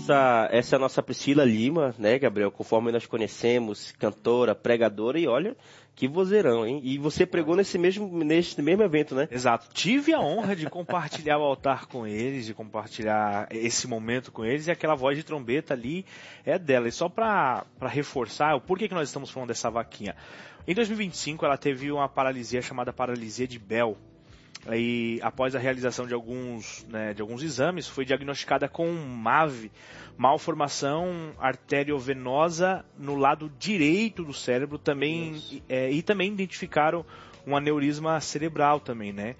essa é a nossa Priscila Lima, né, Gabriel? Conforme nós conhecemos, cantora, pregadora, e olha, que vozeirão, hein? E você pregou nesse mesmo evento, né? Exato. Tive a honra de compartilhar o altar com eles, de compartilhar esse momento com eles, e aquela voz de trombeta ali é dela. E só para reforçar, o porquê que nós estamos falando dessa vaquinha. Em 2025, ela teve uma paralisia chamada paralisia de Bell. E após a realização de alguns exames, foi diagnosticada com MAVE, malformação arteriovenosa no lado direito do cérebro, também, e também identificaram um aneurisma cerebral também, né?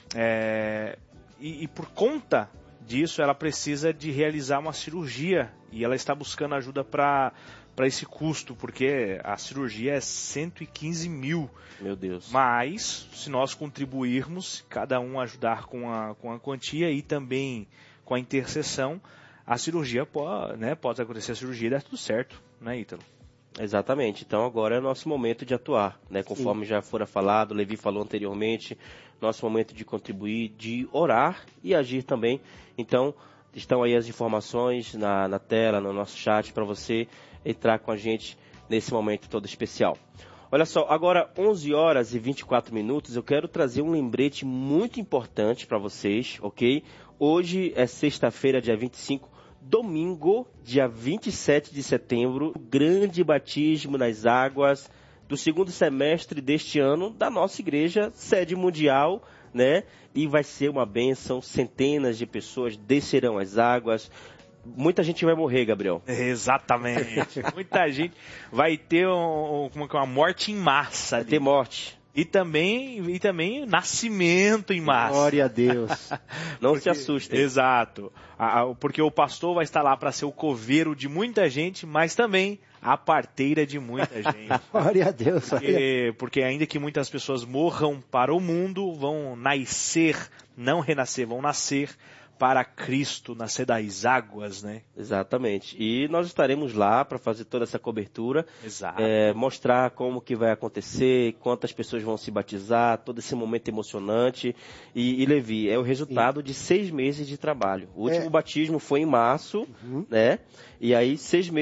E por conta disso, ela precisa de realizar uma cirurgia, e ela está buscando ajuda para esse custo, porque a cirurgia é 115 mil. Meu Deus. Mas, se nós contribuirmos, cada um ajudar com a quantia e também com a intercessão, a cirurgia pode acontecer a cirurgia e dar tudo certo, né, Ítalo? Exatamente. Então agora é o nosso momento de atuar, né? Conforme já fora falado, o Levi falou anteriormente, nosso momento de contribuir, de orar e agir também. Então, estão aí as informações na tela, no nosso chat, para você entrar com a gente nesse momento todo especial. Olha só, agora 11 horas e 24 minutos, eu quero trazer um lembrete muito importante para vocês, ok? Hoje é sexta-feira, dia 25, domingo, dia 27 de setembro, o grande batismo nas águas do segundo semestre deste ano da nossa igreja, sede mundial, né? E vai ser uma bênção, centenas de pessoas descerão as águas. Muita gente vai morrer, Gabriel. Exatamente. Muita gente vai ter uma morte em massa. Vai ter morte. E também nascimento em massa. Glória a Deus. Não se assustem. Exato. Porque o pastor vai estar lá para ser o coveiro de muita gente, mas também a parteira de muita gente. Glória a Deus. Porque ainda que muitas pessoas morram para o mundo, vão nascer, não renascer, vão nascer para Cristo, nascer das águas, né? Exatamente. E nós estaremos lá para fazer toda essa cobertura. Exato. Mostrar como que vai acontecer, quantas pessoas vão se batizar, todo esse momento emocionante. E Levi, é o resultado de 6 meses de trabalho. O último batismo foi em março, né? E aí 6 meses